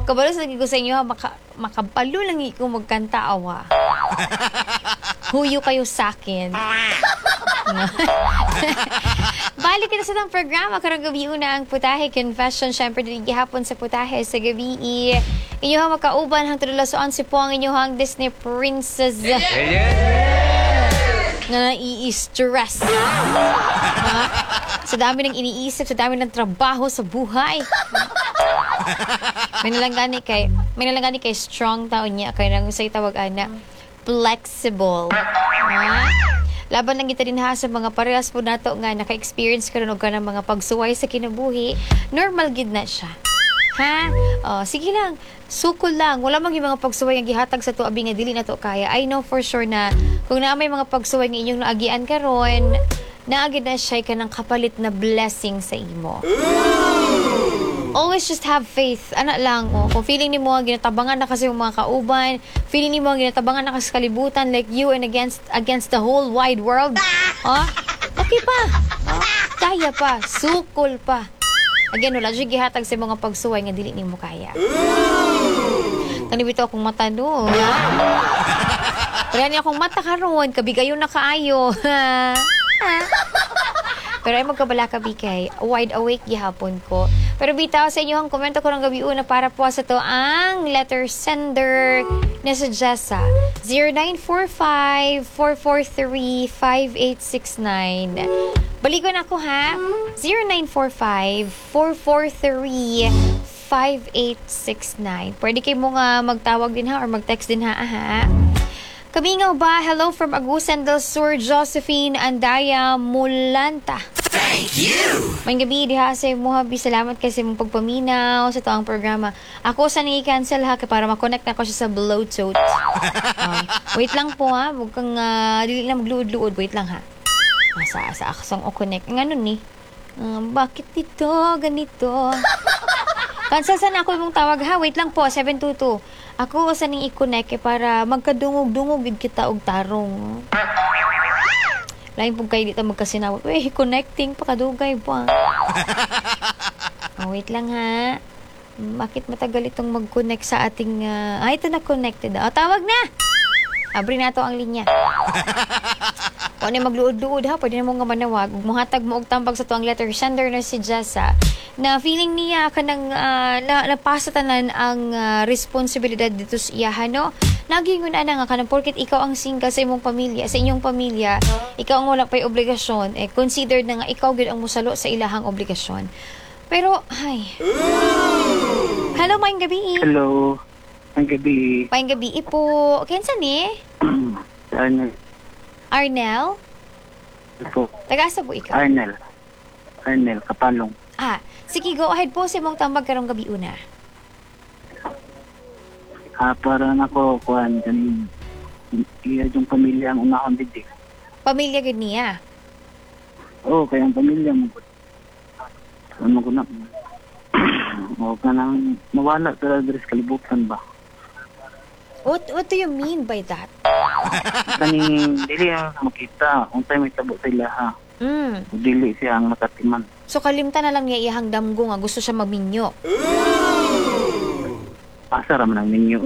Kabalo sa ko sa inyo, makabalo lang ko magkanta awa. Huyo kayo sa akin. Balik kita sa itong programa. Karong gabi una ang Putahe Confession. Siyempre, din gihapon sa Putahe sa gabi. Inyong makauban hang tulalasoan si po ang inyong Disney Princess. Na nai-stress. Sa dami ng iniisip, sa dami ng trabaho sa buhay. May nalanggani kay strong taon niya. Kaya nang usay tawag ana, flexible. Laban lang kita din ha sa mga parehas po nato nga naka-experience ka rin o ka ng mga pagsuway sa kinabuhi. Normal gid na siya. Ha? Sige lang. Sukol lang. Wala mang yung mga pagsuway ang gihatag sa tuabi nga dili na to kaya. I know for sure na kung na may mga pagsuway nga inyong naagian karon, naagid na siya ka ng kapalit na blessing sa imo. Always just have faith. Ana lang, kung feeling ni mo ginatabangan na kasi yung mga kauban, feeling ni mo ginatabangan na kasi kalibutan like you and against the whole wide world, okay pa. Kaya pa. Sukol pa. Again, wala siya gihatag sa mga pagsuway nga dili ni mo kaya. Kanibito akong mata doon. Pero niya akong mata karon, kabigayon na kaayo. Pero ay magkabala ka bikay, wide awake gihapon ko. Pero bitaw sa inyo ang komento ko ng gabi una para po sa to ang letter sender na sa Jessa. 0945-443-5869. Balikan ako ha. 0945-443-5869. Pwede kayo mo nga magtawag din ha or mag-text din ha. Kamingaw ba? Hello from Agusan del Sur, Josephine Andaya Mulanta. Thank you! May gabi diha sa Mohabi. Salamat kasi mong pagpaminaw sa toang programa. Ako sa i-cancel ha para makonect na ako siya sa Bluetooth. Wait lang po ha. Huwag kang dili na magluod-luod. Wait lang ha. Sa akasang o-connect. Nga nun bakit dito? Ganito? Cancel sana ako yung tawag ha. Wait lang po. 722. Ako sa ning i-connect para magkadungog-dungog gid kita og tarong. Lain pug kay dito magkasinawot. Connecting pa kadugay pa. Wait lang ha. Bakit matagal itong mag-connect sa ating ito na connected. Tawag na. Abri na to ang linya. Kung ano magluod-luod ha, pwede na mo nga manawag. Muhatag mo og tambag sa tuang letter sender na si Jessa na feeling niya kanang napasatanan ang responsibilidad dito sa iya, no? Nagingon ana nga kanang porket ikaw ang single sa imong pamilya, sa inyong pamilya, ikaw ang wala pay obligasyon, considered na nga ikaw gid ang musalo sa ilahang obligasyon. Pero, hello, maayong gabi. Hello, maayong gabi. Maayong gabi po. Kinsa ni? Arnel? Po. Taga-asa po ikaw? Arnel, Kapalong. Sige, go ahead po sa mong tambag karong gabi una. Para na ko, kanin, yung pamilya ang unahon dito. Pamilya gid niya? Oo, kaya ang pamilya mo. Ano ko na? O ka nang mawala sa address kalibutan ba? What do you mean by that? Kaning dili ang makita, kung tayo may tabo sa ilaha. Dili siya ang nakatiman. So kalimtan na lang niya iyahang damgo nga gusto siya magminyo. Asa raman ang ninyo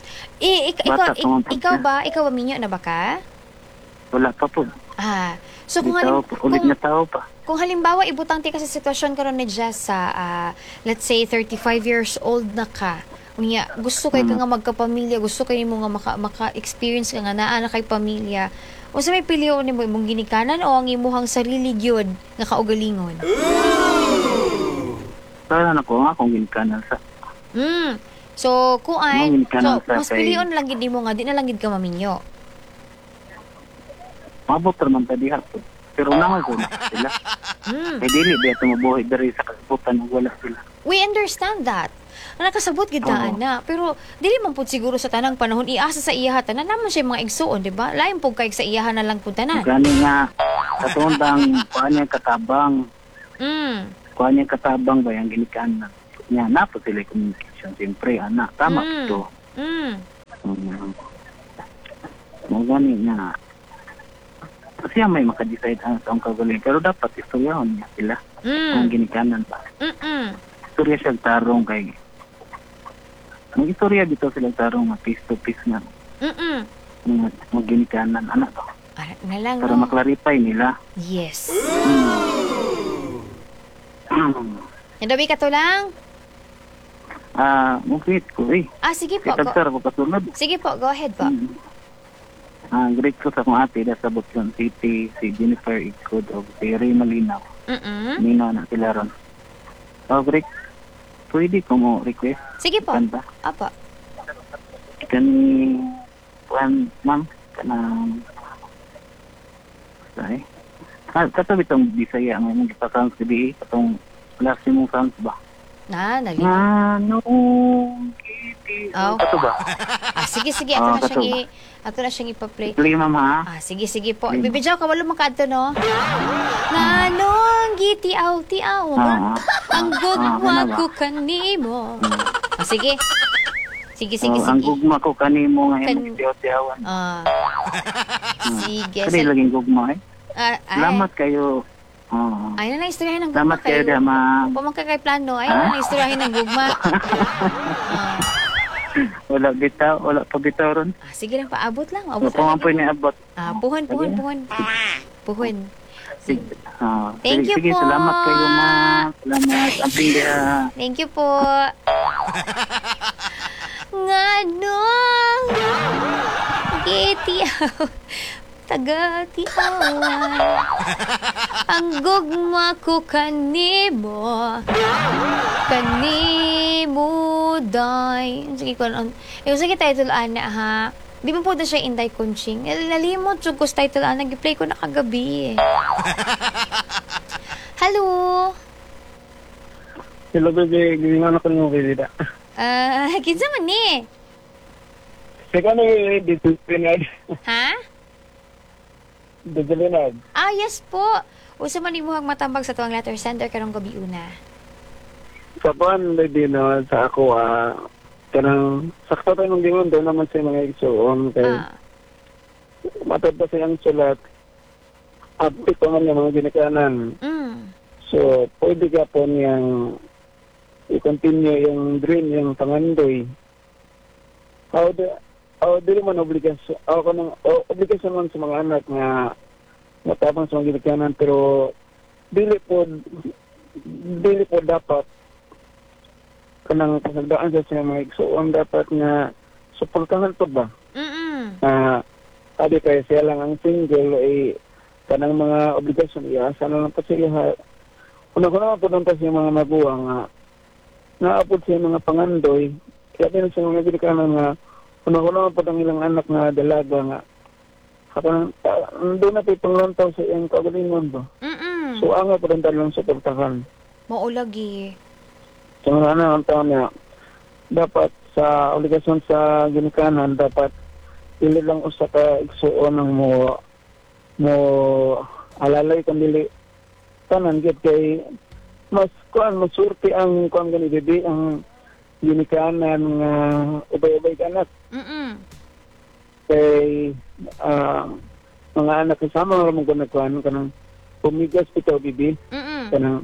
Ikaw ba minyo na ba ka? Wala pa po. So ulit na tao pa. Kung halimbawa ibutang ti kasi sitwasyon karon ni Jess let's say 35 years old na ka. Unya, gusto kay ka nga magkapamilya, gusto kay mo nga maka-experience ka nga naa na kay pamilya. O sa may piliyon ni mo imong ginikanan o ang imuhang sarili gyud nga kaugalingon? Para na ko nga kung ginikanan sa. So, mas piliyon lang gid mo nga di na lang gid ka maminyo. Mabot naman ta diha po. Pero naman ko na sila. Dili ba ito mabuhay dari sa kalibutan ng wala sila. We understand that. Nakasabot gid na. Pero dili man pud siguro sa tanang panahon iasa sa iyaha tanan naman siya mga igsuon, di ba? Lain pud kay sa iyaha na lang pud tanan. Gani nga katundang kuan niya katabang. Kuan niya katabang ba yang ginikanan. Nya na po sila communication siyempre ana. Tama ito. Mo gani nga. Kasi may maka-decide ang taong kagaling. Pero dapat istoryahon niya sila. Ang ginikanan ba? Istorya siya tarong kay mag-istorya dito sila tarong face to face nga. Mag-ginikanan, anak to. Na lang, Para maklarify nila. Yes. Nadabi ka to lang? Mukit ko eh. Sige po. Kitag-sar ko kasunod. Sige po, go ahead po. Great ko sa kong ate, sa Buksan City, si Jennifer Ikod, o si Ray Malinaw. Nino na sila ron. Great. Pwede ko mo request. Sige po. Kanta. Apa. Kani, ma'am, kanang, say, katabi itong Bisaya, ang mga ipasang sibi, itong last mong sounds ba? Nalito. Nanong kiti. Kato ba? Sige. Ato na siyang ipa-play. Play, ma'am, ha? Sige po. Bibidyaw ka, walo makadto, no? Nanong gitiaw-tiaw mo. Ang gugma ko kanimo. Sige. Ang gugma ko kanimo ngayon, magtiyaw-tiyawan. Sige. Kaya laging gugma, eh. Salamat kayo. Ay na istoryahin ng gugma salamat kayo, ma'am. Upamang ka kay plano, ay na istoryahin ng gugma. Wala pa bitaw ron. Sige lang, paabot lang. Pamampoy na abot. Puhon. Thank you sige, po. Salamat kayo, ma'am. Salamat. Amping dia. Thank you po. Nganong gitiaw taga-tiawan ang gugma ko kanimo day. Sige title ana ha. Di ba po na siya Inday Kunching? Nalimot yung kus title ana. Nag-play ko na kagabi. Hello? Hello, baby. Gawin ko mo, baby. Kinsa man ni? Sika na dito pinag. Ha? Dito pinag. Yes po. Usa man imuhang matambag sa tuwang letter sender karong gabi una. Sa buwan, baby, no, sa ako, kanang sakto tayo ng gingon, doon naman sa mga igsoon. Kaya, matod pa siyang sulat. Update pa man yung mga ginikanan. So, pwede ka po niyang i-continue yung dream, yung pangandoy. Dili man obligasyon. Obligasyon man sa mga anak na matapang sa mga ginikanan, pero dili po dapat kanang kasagdaan sa mga igsoon dapat nga suportahan po ba? Sabi kayo siya lang ang single ay kanang mga obligasyon iasa na lang pa siya. Una-una po doon pa siya mga maguwang nga naapod siya mga pangandoy kaya din sa mga ginikanan nga una-una po ang ilang anak na dalaga nga doon na po panglantaw sa iyang kagalingon ba? So ang po doon talang suportahan. Maulagi. So mga anak ang taon niya dapat sa obligasyon sa ginikanan dapat ili lang usa ka igsuon ang mo alalay kung dili tanan gid kay mas masurti ang kuan gani bibi ang ginikanan nga ubay-ubay ka anak. Kay mga anak kasama ra mo kuan kanang pumigas bitaw bibi. Kanang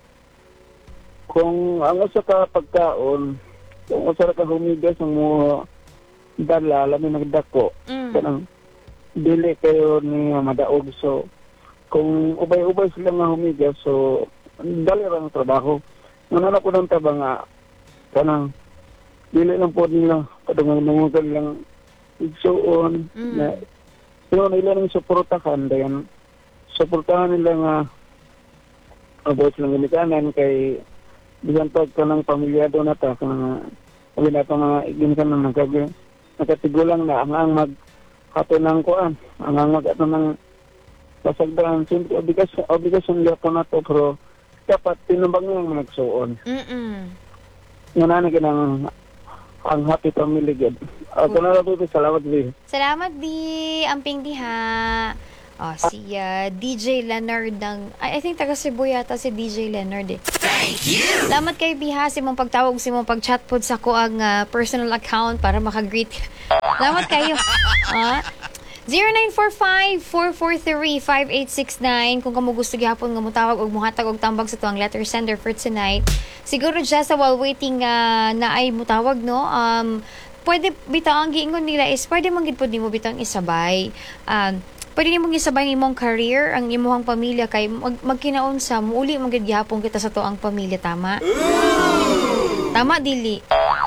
kung ang usa ka pagkaon kung usa ka humigas ang mo dala lamin nagdako kanang dili kayo ni madaog so kung ubay-ubay sila nga humigas so dali ra ang trabaho ngano ko nang taba nga kanang dili lang po nila kadungan lang igsuon na yun nila ng suportahan dayan suportahan nila nga abot lang ginikanan kay bisan pag kanang pamilyado na ta kanang sabi na ito mga iginkan na nakatigulang na ang maghato ng kuan ang mag-ato ng pasagdaan simple obligasyon liya po na to pero dapat tinumbang nyo ang nagsuon nga na ginang ang happy family good salamat di amping diha. Si DJ Leonard I think taga Cebu yata si DJ Leonard Thank you! Salamat kay Biha si mong pagtawag si mong pag-chat pod sa ko ang personal account para maka-greet. Salamat kayo. 0945-443-5869 kung kamo gusto gihapon nga mutawag og muhatag og tambag sa tuang letter sender for tonight. Siguro just while waiting na ay mutawag, no? Pwede bitaw ang giingon nila is pwede man gid pud nimo bitaw isabay. Pwede nimong isabay ang imong career, ang imong pamilya kay magkinaon sa muuli man gid gihapon kita sa tuang pamilya, tama? Tama dili.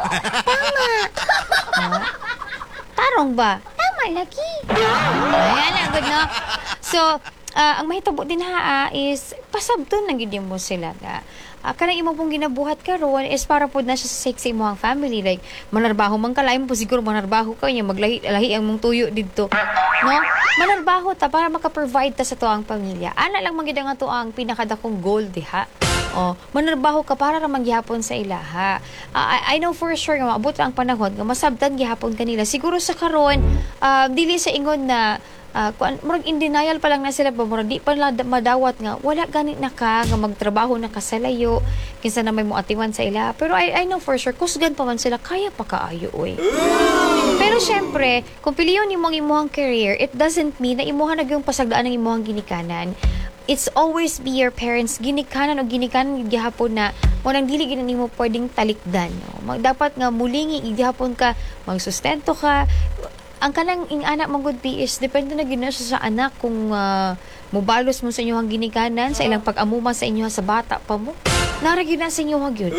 Tama. Tarong ba? Tama lagi. Ayan ang good, no? So, ang mahitabo din is pasabton na gid mo sila na kanang imo pong ginabuhat karon is para pod na siya sa sexy mo ang family, like manarbaho man ka, lain po siguro manarbaho ka niya, maglahi ang mong tuyo didto, no? Manarbaho ta para maka-provide ta sa tuang pamilya. Ana lang magid nga to ang pinakadakong goal diha. Manarbaho ka para ra manggihapon sa ilaha. I know for sure nga maabot ang panahon nga masabtan gihapon kanila. Siguro sa karon dili sa ingon na murag in denial pa lang na sila, murag di pa lang madawat nga wala gani na ka nga magtrabaho na ka sa layo kinsa na may moatiwan sa ila, pero I know for sure kusgan pa man sila, kaya pa kaayo oy. Pero syempre kung piliyon nimo ang imong career, it doesn't mean na imuha na gyung pasagdaan ang imong ginikanan. It's always be your parents ginikanan o ginikanan gihapon na unang dili gid nimo pwedeng talikdan, no? Dapat nga mulingi gihapon ka, magsustento ka. Ang kanang ing anak mong good is depende na gina siya sa anak kung mubalos mo sa inyong ginikanan sa ilang pag-amuma sa inyo sa bata pa mo. Nara gyud na sa inyo gyud.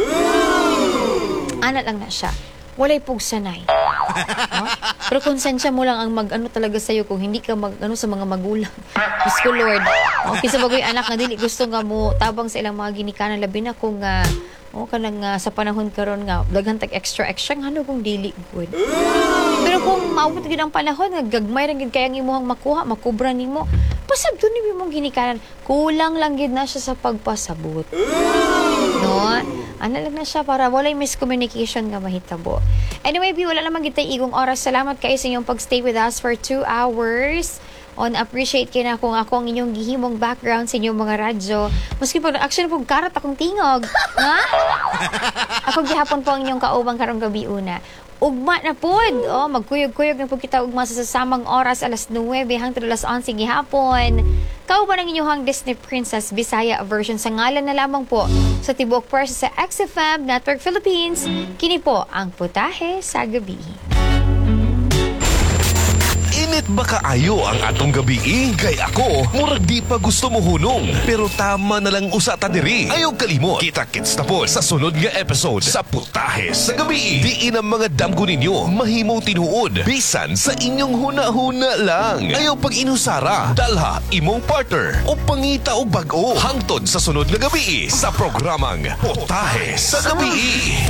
Anak lang na siya. Walay pugsanay. Pero konsensya mo lang ang mag-ano talaga sa'yo kung hindi ka mag-ano sa mga magulang. Diyos ko Lord. Kisa bagoy anak nga dili gusto nga mo tabang sa ilang mga ginikanan, labi na kung kanang sa panahon karon nga daghan tag extra ngano kung dili good. Pero kung maabot gid ang panahon nga gagmay ra gid kay ang imong makuha, makubra nimo, pasabton nimo imong ginikanan. Kulang lang gid na siya sa pagpasabot. No? Ano lang na siya para walay miscommunication nga mahitabo. Anyway, wala naman gid tay igong oras. Salamat kayo sa inyong pagstay with us for 2 hours. Appreciate kina kung ako ang inyong gihimong background sa inyong mga radyo. Maski pag actually pag karat akong tingog. Ha? Ako gihapon po ang inyong kaubang karong gabi una. Ugma na pod. Magkuyog-kuyog na po kita ugma sa sasamang oras alas 9 hangtod alas 11 gihapon. Kauban ang inyong Disney Princess Bisaya version sa ngalan na lamang po sa tibuok pwersa sa XFM Network Philippines. Kini po ang Putahe sa Gabi. Init ba kaayo ang atong gabi? Kay ako, murag di pa gusto mo hunong. Pero tama na lang usata diri. Ayaw kalimot. Kita-kits na po sa sunod nga episode sa Putahe sa Gabi. Diin ang mga damgo ninyo mahimong tinuod. Bisan sa inyong huna-huna lang. Ayaw pag inusara, dalha imong partner o pangita o bag-o. Hangtod sa sunod nga gabi sa programang Putahe sa Gabi.